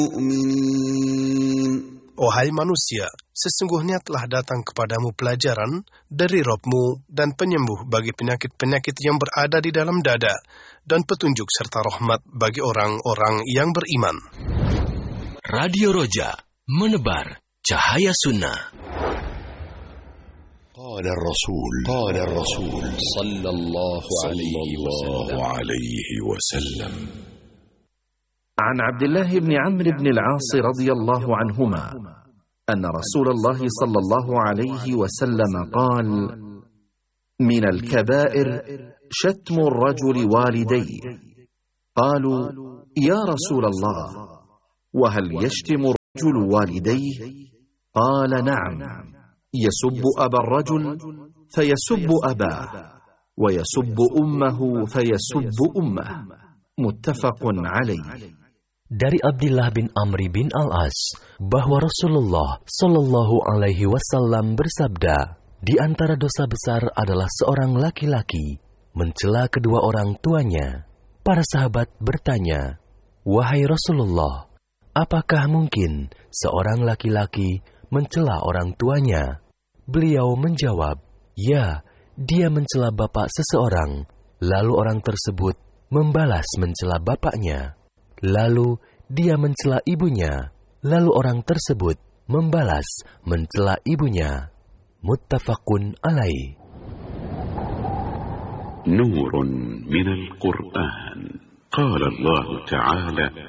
مؤمنين. Wahai manusia, sesungguhnya telah datang kepadamu pelajaran dari Rabb-Mu dan penyembuh bagi penyakit-penyakit yang berada di dalam dada, dan petunjuk serta rahmat bagi orang-orang yang beriman. Radio Roja, menebar cahaya sunnah. قال الرسول صلى الله عليه وسلم عن عبد الله بن عمرو بن العاص رضي الله عنهما أن رسول الله صلى الله عليه وسلم قال: من الكبائر شتم الرجل والديه. قالوا: يا رسول الله، وهل يشتم الرجل والديه؟ قال: نعم، يسب أبا الرجل فيسب أباه، ويسب أمه فيسب أمه. متفق عليه. Dari Abdullah bin Amri bin Al-As bahwa Rasulullah Shallallahu Alaihi Wasallam bersabda, di antara dosa besar adalah seorang laki-laki mencela kedua orang tuanya. Para sahabat bertanya, wahai Rasulullah, apakah mungkin seorang laki-laki mencela orang tuanya? Beliau menjawab, ya, dia mencela bapak seseorang, lalu orang tersebut membalas mencela bapaknya. Lalu dia mencela ibunya, lalu orang tersebut membalas mencela ibunya. Muttafaqun alaih. نور من القرآن قال الله تعالى